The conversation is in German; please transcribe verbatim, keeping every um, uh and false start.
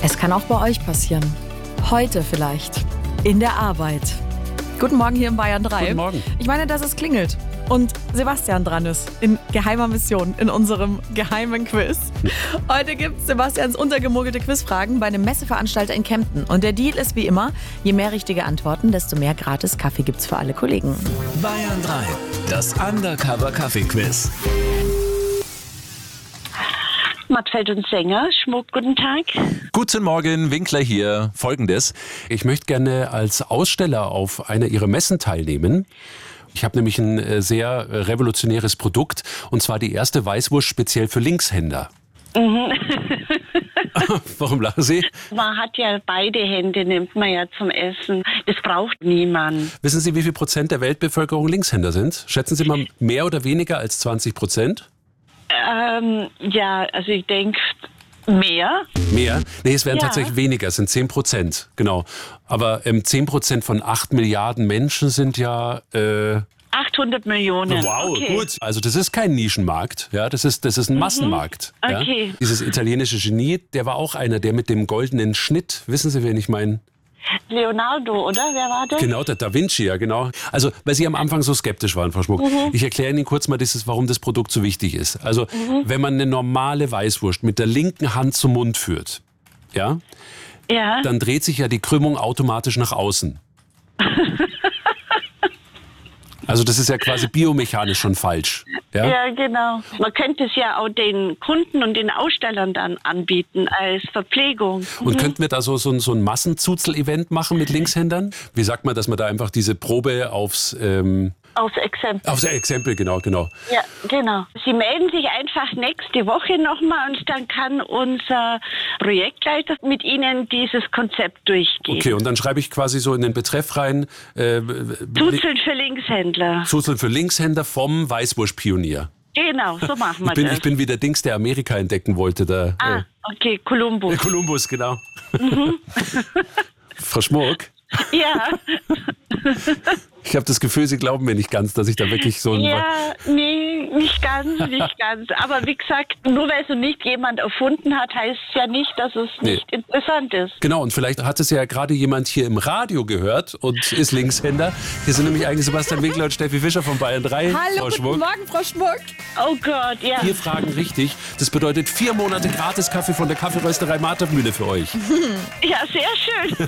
Es kann auch bei euch passieren. Heute vielleicht. In der Arbeit. Guten Morgen hier in Bayern drei. Guten Morgen. Ich meine, dass es klingelt und Sebastian dran ist. In geheimer Mission, in unserem geheimen Quiz. Heute gibt es Sebastians untergemogelte Quizfragen bei einem Messeveranstalter in Kempten. Und der Deal ist wie immer, je mehr richtige Antworten, desto mehr gratis Kaffee gibt's für alle Kollegen. Bayern drei, das Undercover-Kaffee-Quiz. Mattfeld und Sänger, Schmuck, guten Tag. Guten Morgen, Winkler hier. Folgendes. Ich möchte gerne als Aussteller auf einer Ihrer Messen teilnehmen. Ich habe nämlich ein äh, sehr revolutionäres Produkt, und zwar die erste Weißwurst speziell für Linkshänder. Mhm. Warum lachen Sie? Man hat ja beide Hände, nimmt man ja zum Essen. Das braucht niemand. Wissen Sie, wie viel Prozent der Weltbevölkerung Linkshänder sind? Schätzen Sie mal, mehr oder weniger als zwanzig Prozent? Ähm, ja, also ich denke mehr. Mehr? Nee, es wären Ja. tatsächlich weniger, es sind zehn Prozent, genau. Aber ähm, zehn Prozent von acht Milliarden Menschen sind ja... Äh, achthundert Millionen. Wow, okay. gut. Also das ist kein Nischenmarkt, ja, das ist, das ist ein Massenmarkt. Okay. Ja. Dieses italienische Genie, der war auch einer, der mit dem goldenen Schnitt, wissen Sie, wen ich meine? Leonardo, oder? Wer war das? Genau, der Da Vinci, ja genau. Also, weil Sie am Anfang so skeptisch waren, Frau Schmuck. Mhm. Ich erkläre Ihnen kurz mal, dieses, warum das Produkt so wichtig ist. Also, wenn man eine normale Weißwurst mit der linken Hand zum Mund führt, ja, Ja. dann dreht sich ja die Krümmung automatisch nach außen. Also das ist ja quasi biomechanisch schon falsch. Ja? Ja, genau. Man könnte es ja auch den Kunden und den Ausstellern dann anbieten als Verpflegung. Und könnten wir da so, so, ein- so ein Massenzuzel-Event machen mit Linkshändern? Wie sagt man, dass man da einfach diese Probe aufs... Ähm, Aufs Exempel. aufs Exempel, genau, genau. Ja, genau. Sie melden sich einfach nächste Woche nochmal und dann kann unser Projektleiter mit Ihnen dieses Konzept durchgehen. Okay, und dann schreibe ich quasi so in den Betreff rein... Äh, Zuzeln für Linkshändler. Zuzel für Linkshänder vom Weißwurstpionier. Genau, so machen wir Ich bin, das. ich bin wie der Dings, der Amerika entdecken wollte. Der, ah, okay, Kolumbus. äh, Kolumbus, genau. Frau Schmuck, Ja, ich habe das Gefühl, Sie glauben mir nicht ganz, dass ich da wirklich so ein... ja, nee, nicht ganz, nicht ganz. Aber wie gesagt, nur weil es nicht jemand erfunden hat, heißt es ja nicht, dass es Nee. nicht interessant ist. Genau, und vielleicht hat es ja gerade jemand hier im Radio gehört und ist Linkshänder. Hier sind nämlich eigentlich Sebastian Winkler und Steffi Fischer von Bayern drei. Hallo, Frau guten Schmuck. Morgen, Frau Schmuck. Oh Gott, ja. Vier Fragen richtig. Das bedeutet vier Monate gratis Kaffee von der Kaffeerösterei Martermühle für euch. Ja, sehr schön.